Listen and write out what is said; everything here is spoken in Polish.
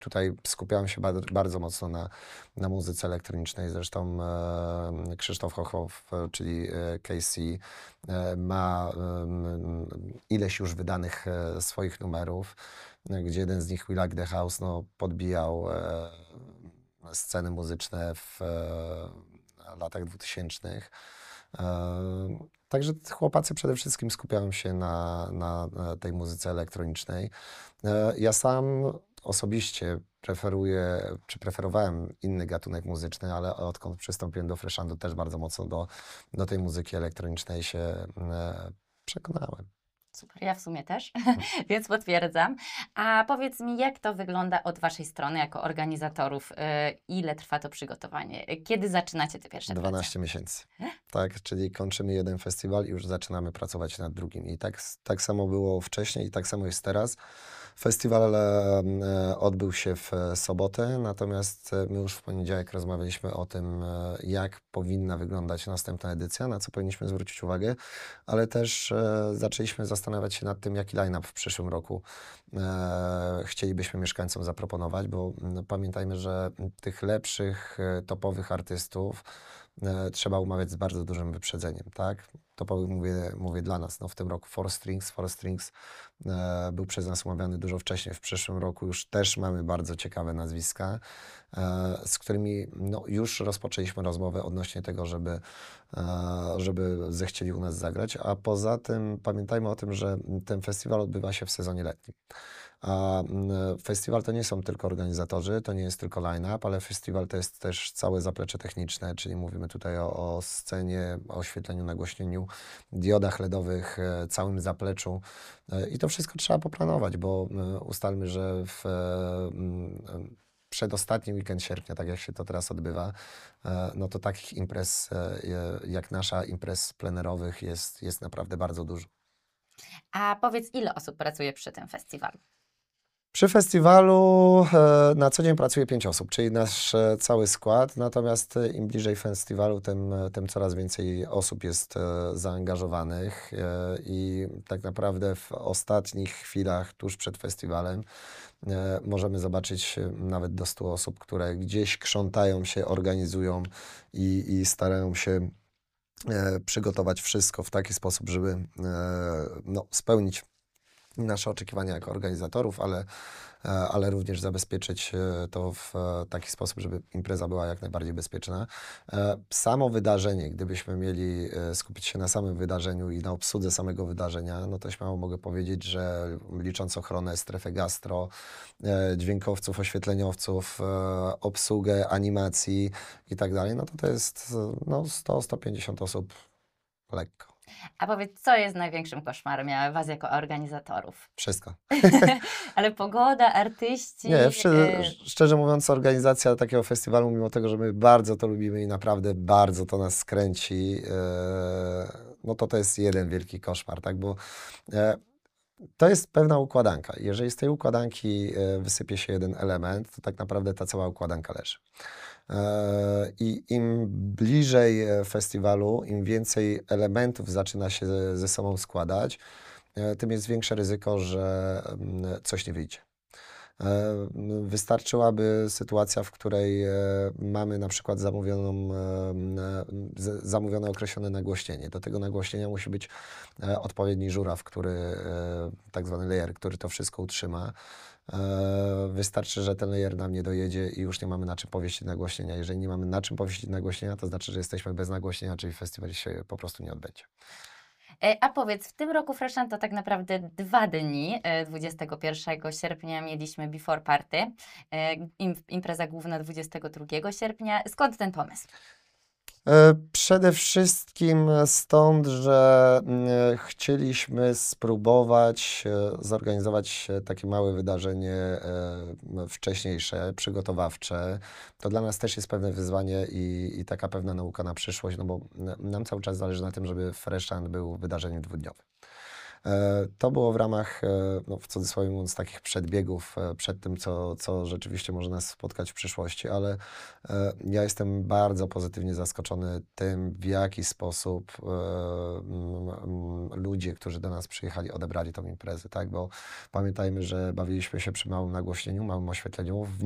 tutaj skupiałem się bardzo mocno na muzyce elektronicznej. Zresztą Krzysztof Hochow, czyli Casey, ma ileś już wydanych swoich numerów, gdzie jeden z nich, We Like the House, no, podbijał sceny muzyczne w latach 2000. Także chłopacy przede wszystkim skupiają się na tej muzyce elektronicznej. Ja sam osobiście preferowałem inny gatunek muzyczny, ale odkąd przystąpiłem do Freshandu, też bardzo mocno do tej muzyki elektronicznej się przekonałem. Super, ja w sumie też, więc potwierdzam. A powiedz mi, jak to wygląda od Waszej strony jako organizatorów? Ile trwa to przygotowanie? Kiedy zaczynacie te pierwsze prace? 12 miesięcy. Tak, czyli kończymy jeden festiwal i już zaczynamy pracować nad drugim. I tak samo było wcześniej i tak samo jest teraz. Festiwal odbył się w sobotę, natomiast my już w poniedziałek rozmawialiśmy o tym, jak powinna wyglądać następna edycja, na co powinniśmy zwrócić uwagę, ale też zaczęliśmy zastanawiać się nad tym, jaki line-up w przyszłym roku chcielibyśmy mieszkańcom zaproponować, bo pamiętajmy, że tych lepszych, topowych artystów trzeba umawiać z bardzo dużym wyprzedzeniem, tak? Topowych mówię dla nas. No, w tym roku Four Strings był przez nas umawiany dużo wcześniej. W przyszłym roku już też mamy bardzo ciekawe nazwiska, z którymi no, już rozpoczęliśmy rozmowę odnośnie tego, żeby zechcieli u nas zagrać. A poza tym pamiętajmy o tym, że ten festiwal odbywa się w sezonie letnim. A festiwal to nie są tylko organizatorzy, to nie jest tylko line-up, ale festiwal to jest też całe zaplecze techniczne, czyli mówimy tutaj o scenie, o oświetleniu, nagłośnieniu, diodach LEDowych, całym zapleczu. I to wszystko trzeba poplanować, bo ustalmy, że w przedostatni weekend sierpnia, tak jak się to teraz odbywa, no to takich imprez jak nasza, imprez plenerowych jest naprawdę bardzo dużo. A powiedz, ile osób pracuje przy tym festiwalu? Przy festiwalu na co dzień pracuje 5 osób, czyli nasz cały skład, natomiast im bliżej festiwalu, tym coraz więcej osób jest zaangażowanych i tak naprawdę w ostatnich chwilach, tuż przed festiwalem, możemy zobaczyć nawet do 100 osób, które gdzieś krzątają się, organizują i starają się przygotować wszystko w taki sposób, żeby no, spełnić nasze oczekiwania jako organizatorów, ale również zabezpieczyć to w taki sposób, żeby impreza była jak najbardziej bezpieczna. Samo wydarzenie, gdybyśmy mieli skupić się na samym wydarzeniu i na obsłudze samego wydarzenia, no to śmiało mogę powiedzieć, że licząc ochronę, strefę gastro, dźwiękowców, oświetleniowców, obsługę animacji i tak dalej, no to jest no, 100-150 osób lekko. A powiedz, co jest największym koszmarem Was jako organizatorów? Wszystko. Ale pogoda, artyści... Nie, szczerze mówiąc, organizacja takiego festiwalu, mimo tego, że my bardzo to lubimy i naprawdę bardzo to nas kręci, no to jest jeden wielki koszmar, tak? Bo to jest pewna układanka. Jeżeli z tej układanki wysypie się jeden element, to tak naprawdę ta cała układanka leży. I im bliżej festiwalu, im więcej elementów zaczyna się ze sobą składać, tym jest większe ryzyko, że coś nie wyjdzie. Wystarczyłaby sytuacja, w której mamy na przykład zamówione określone nagłośnienie. Do tego nagłośnienia musi być odpowiedni żuraw, tak zwany layer, który to wszystko utrzyma. Wystarczy, że ten layer nam nie dojedzie i już nie mamy na czym powiesić nagłośnienia. Jeżeli nie mamy na czym powiesić nagłośnienia, to znaczy, że jesteśmy bez nagłośnienia, czyli festiwal się po prostu nie odbędzie. A powiedz, w tym roku Freshland to tak naprawdę 2 dni. 21 sierpnia mieliśmy Before Party, impreza główna 22 sierpnia. Skąd ten pomysł? Przede wszystkim stąd, że chcieliśmy spróbować zorganizować takie małe wydarzenie wcześniejsze, przygotowawcze. To dla nas też jest pewne wyzwanie i taka pewna nauka na przyszłość, no bo nam cały czas zależy na tym, żeby Freshland był wydarzeniem dwudniowym. To było w ramach, no, w cudzysłowie mówiąc, takich przedbiegów przed tym, co rzeczywiście może nas spotkać w przyszłości, ale ja jestem bardzo pozytywnie zaskoczony tym, w jaki sposób ludzie, którzy do nas przyjechali, odebrali tą imprezę, tak? Bo pamiętajmy, że bawiliśmy się przy małym nagłośnieniu, małym oświetleniu, w